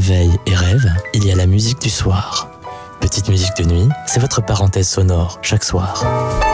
veille et rêve, il y a la musique du soir. Petite musique de nuit, c'est votre parenthèse sonore chaque soir.